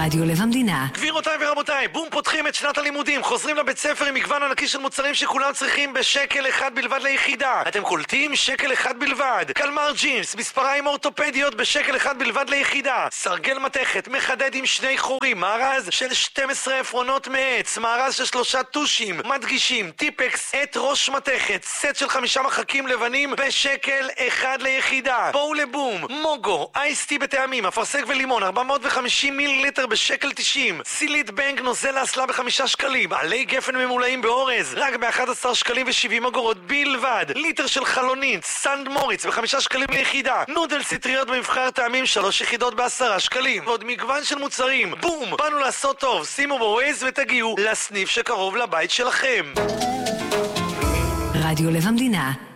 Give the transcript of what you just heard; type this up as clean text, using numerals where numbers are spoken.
רדיו לב המדינה. גבירותיי ורבותיי, בום, פותחים את שנת הלימודים, חוזרים לבית ספר עם מגוון ענקי של מוצרים שכולם צריכים בשקל אחד בלבד ליחידה. אתם קולטים? שקל אחד בלבד. קלמר ג'ינס, מספריים אורתופדיות בשקל אחד בלבד ליחידה. סרגל מתכת, מחדד עם 2 חורים, מארז של 12 עפרונות מעץ, מארז של 3 טושים, מדגישים, טיפקס, את ראש מתכת, סט של 5 מחקים לבנים בשקל אחד ליחידה. בואו לבום, מוגו, אייסטי בטעמים, אפרסק ולימון, 450 מיליליטר בשקל 90, סילית בנק נוזל להסלה ב5 שקלים, עלי גפן ממולאים באורז רק ב11 שקלים ו70 אגורות בלבד, ליטר של חלונית סנד מוריץ ב5 שקלים ליחידה, נודל סטריות במבחר טעמים 3 יחידות ב10 שקלים, ועוד מגוון של מוצרים. בום, באנו לעשות טוב, שימו בווייז ותגיעו לסניף שקרוב לבית שלכם. רדיו לב המדינה.